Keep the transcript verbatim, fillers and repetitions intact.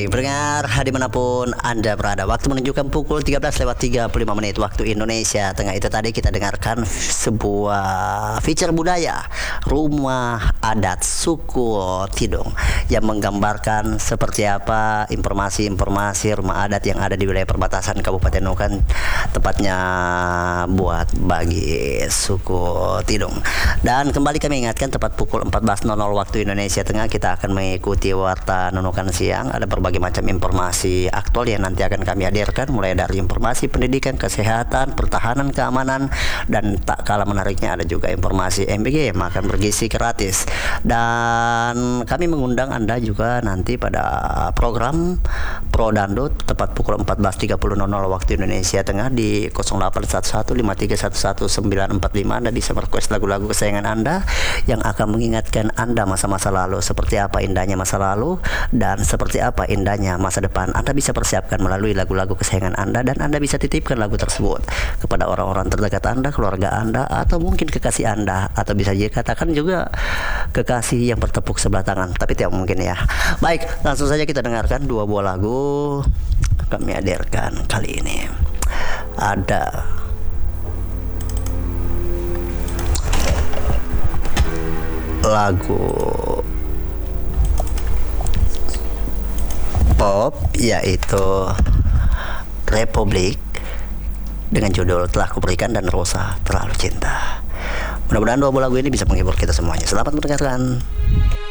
Pendengar dimanapun Anda berada, waktu menunjukkan pukul tiga belas lewat tiga puluh lima menit waktu Indonesia Tengah. Itu tadi kita dengarkan sebuah feature budaya rumah adat suku Tidung yang menggambarkan seperti apa informasi-informasi rumah adat yang ada di wilayah perbatasan Kabupaten Nunukan, tepatnya buat bagi suku Tidung. Dan kembali kami ingatkan, tepat pukul empat belas waktu Indonesia Tengah kita akan mengikuti Warta Nunukan Siang. Ada berbagai macam informasi aktual yang nanti akan kami hadirkan, mulai dari informasi pendidikan, kesehatan, pertahanan, keamanan, dan tak kalah menariknya ada juga informasi M B G, makan bergizi gratis. Dan kami mengundang Anda juga nanti pada program Pro Dangdut tepat pukul empat belas tiga puluh waktu Indonesia Tengah di nol delapan satu satu lima tiga satu satu sembilan empat lima. Anda bisa request lagu-lagu kesayangan Anda yang akan mengingatkan Anda masa-masa lalu, seperti apa indahnya masa lalu dan seperti apa indahnya masa depan. Anda bisa persiapkan melalui lagu-lagu kesayangan Anda, dan Anda bisa titipkan lagu tersebut kepada orang-orang terdekat Anda, keluarga Anda, atau mungkin kekasih Anda, atau bisa dikatakan juga kekasih yang bertepuk sebelah tangan, tapi tidak mungkin ya. Baik, langsung saja kita dengarkan dua buah lagu kami hadirkan kali ini. Ada lagu pop yaitu Republik dengan judul Telah Kuberikan dan Rosa Terlalu Cinta. Mudah-mudahan dua buah lagu ini bisa menghibur kita semuanya. Selamat mendengarkan.